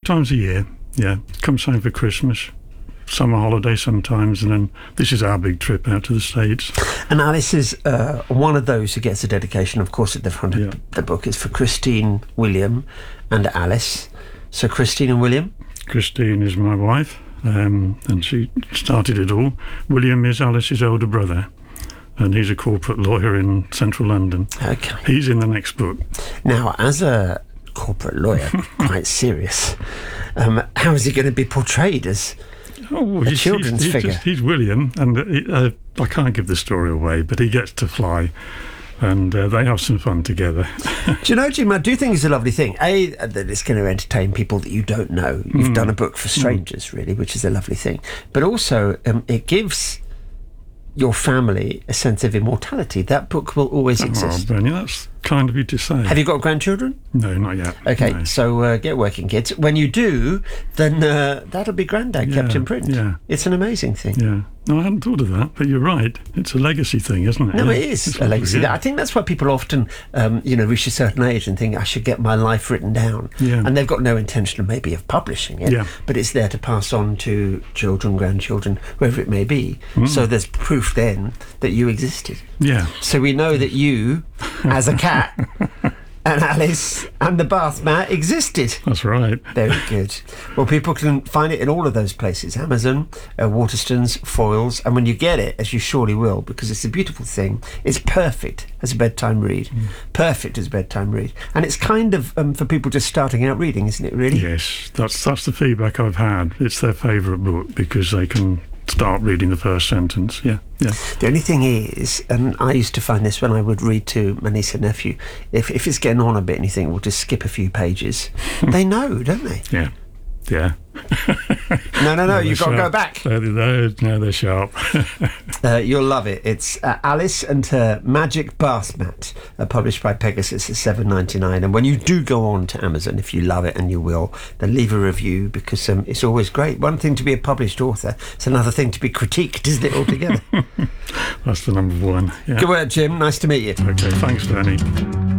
times a year. Yeah, comes home for Christmas, summer holiday sometimes, and then this is our big trip out to the States. And Alice is one of those who gets a dedication, of course, at the front of the book. It's for Christine, William and Alice. So Christine and William? Christine is my wife, and she started it all. William is Alice's older brother, and he's a corporate lawyer in central London. Okay. He's in the next book. Now, as a corporate lawyer, quite serious, how is he going to be portrayed as a children's figure? He's William, and I can't give the story away, but he gets to fly, and they have some fun together. Do you know, Jim, I do think it's a lovely thing. A, that it's going to entertain people that you don't know. You've done a book for strangers, really, which is a lovely thing. But also, it gives your family a sense of immortality. That book will always exist. Bernie, that's kind of you to say. Have you got grandchildren? No, not yet. Okay, no. So get working, kids. When you do, then that'll be Grandad kept in print. Yeah. It's an amazing thing. Yeah. No, I hadn't thought of that, but you're right. It's a legacy thing, isn't it? No, it is a legacy. I think that's why people often, reach a certain age and think, I should get my life written down. Yeah. And they've got no intention of maybe of publishing it, but it's there to pass on to children, grandchildren, whoever it may be. So there's proof then that you existed. Yeah. So we know that you, as a cat, and Alice and the bath mat existed. That's right. Very good. Well, people can find it in all of those places: Amazon, Waterstones, Foyles, and when you get it, as you surely will, because it's a beautiful thing, it's perfect as a bedtime read. Perfect as a bedtime read, and it's kind of for people just starting out reading, isn't it? Really? Yes, that's the feedback I've had. It's their favourite book because they can start reading the first sentence. Yeah. The only thing is, and I used to find this when I would read to my niece and nephew, if it's getting on a bit and you think, we'll just skip a few pages, they know, don't they? Yeah. No, you've got to go back. They're sharp. You'll love it. It's Alice and Her Magic Bath Mat, published by Pegasus at $7.99. And when you do go on to Amazon, if you love it, and you will, then leave a review, because it's always great. One thing to be a published author, it's another thing to be critiqued, isn't it, altogether? That's the number one. Yeah. Good work, Jim. Nice to meet you. Okay, thanks, Bernie.